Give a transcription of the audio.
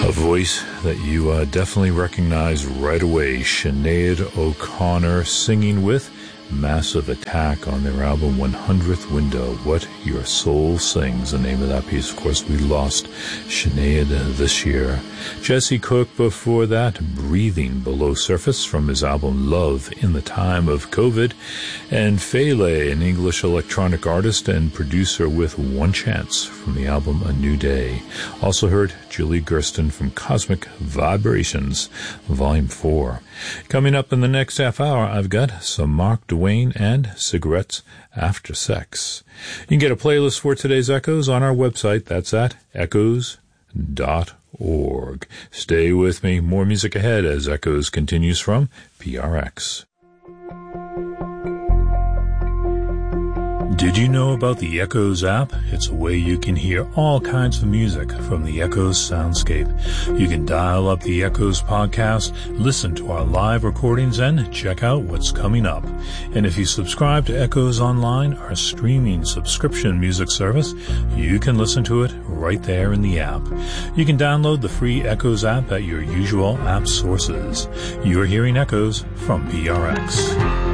A voice that you definitely recognize right away. Sinead O'Connor singing with Massive Attack on their album 100th Window. What Your Soul Sings, the name of that piece. Of course, we lost Sinead this year. Jesse Cook before that, Breathing Below Surface from his album Love in the Time of COVID. And Fele, an English electronic artist and producer with One Chance from the album A New Day. Also heard Julie Gersten from Cosmic Vibrations, Volume 4. Coming up in the next half hour, I've got some Mark Duane and Cigarettes After Sex. You can get a playlist for today's Echoes on our website. That's at echoes.org. Stay with me. More music ahead as Echoes continues from PRX. Did you know about the Echoes app? It's a way you can hear all kinds of music from the Echoes soundscape. You can dial up the Echoes podcast, listen to our live recordings, and check out what's coming up. And if you subscribe to Echoes Online, our streaming subscription music service, you can listen to it right there in the app. You can download the free Echoes app at your usual app sources. You're hearing Echoes from PRX.